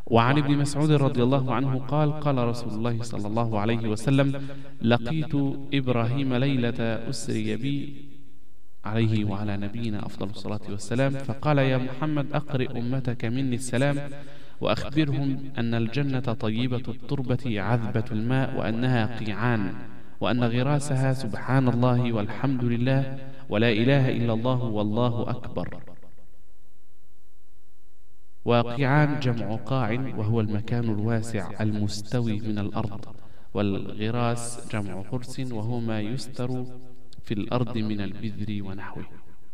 وعن ابن مسعود رضي الله عنه قال قال رسول الله صلى الله عليه وسلم: لقيت إبراهيم ليلة أسري بي عليه وعلى نبينا أفضل الصلاة والسلام، فقال: يا محمد أقرئ أمتك مني السلام، وأخبرهم أن الجنة طيبة التربة عذبة الماء، وأنها قيعان، وأن غراسها سبحان الله والحمد لله ولا إله إلا الله والله أكبر. وقيعان جمع قاع، وهو المكان الواسع المستوي من الأرض، والغراس جمع غرس، وهو ما يستر في الأرض من البذر ونحوه.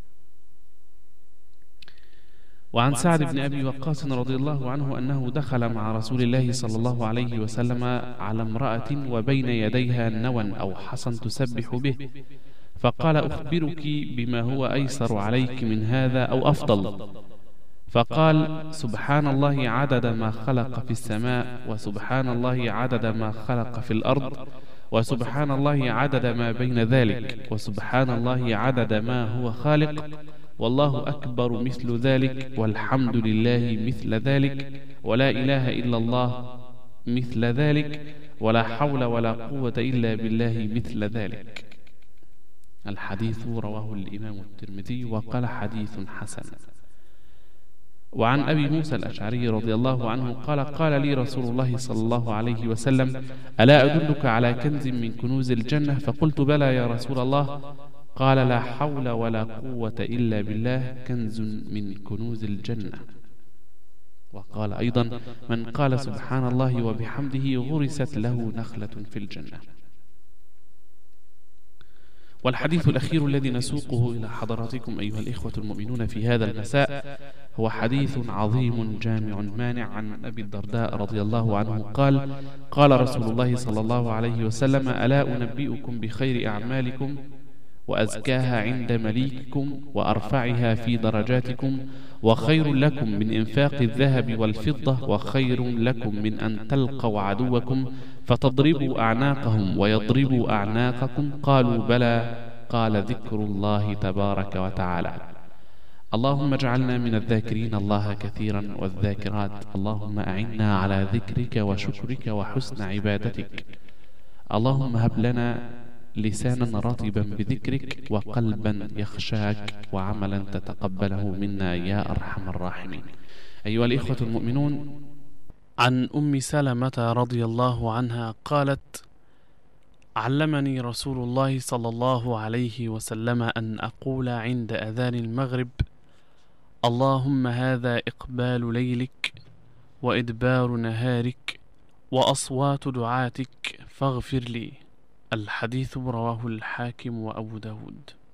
وعن سعد بن أبي وقاص رضي الله عنه أنه دخل مع رسول الله صلى الله عليه وسلم على امرأة وبين يديها نوى أو حصى تسبح به، فقال: أخبرك بما هو أيسر عليك من هذا أو أفضل؟ فقال: سبحان الله عدد ما خلق في السماء، وسبحان الله عدد ما خلق في الأرض، وسبحان الله عدد ما بين ذلك، وسبحان الله عدد ما هو خالق، والله أكبر مثل ذلك، والحمد لله مثل ذلك، ولا إله إلا الله مثل ذلك، ولا حول ولا قوة إلا بالله مثل ذلك. الحديث رواه الإمام الترمذي وقال: حديث حسن. وعن أبي موسى الأشعري رضي الله عنه قال: قال لي رسول الله صلى الله عليه وسلم: ألا أدلك على كنز من كنوز الجنة؟ فقلت: بلى يا رسول الله. قال: لا حول ولا قوة إلا بالله، كنز من كنوز الجنة. وقال أيضا: من قال سبحان الله وبحمده غرست له نخلة في الجنة. والحديث الأخير الذي نسوقه إلى حضراتكم أيها الإخوة المؤمنون في هذا المساء هو حديث عظيم جامع مانع عن أبي الدرداء رضي الله عنه قال: قال رسول الله صلى الله عليه وسلم: ألا أنبئكم بخير أعمالكم وأزكاها عند مليككم وأرفعها في درجاتكم، وخير لكم من إنفاق الذهب والفضة، وخير لكم من أن تلقوا عدوكم فتضربوا أعناقهم ويضربوا أعناقكم؟ قالوا: بلى. قال: ذكر الله تبارك وتعالى. اللهم اجعلنا من الذاكرين الله كثيرا والذاكرات. اللهم أعنا على ذكرك وشكرك وحسن عبادتك. اللهم هب لنا لسانا رطبا بذكرك، وقلبا يخشاك، وعملا تتقبله منا يا أرحم الراحمين. أيها الإخوة المؤمنون، عن أم سلمة رضي الله عنها قالت: علمني رسول الله صلى الله عليه وسلم أن أقول عند أذان المغرب: اللهم هذا إقبال ليلك وإدبار نهارك وأصوات دعاتك فاغفر لي. الحديث رواه الحاكم وأبو داود.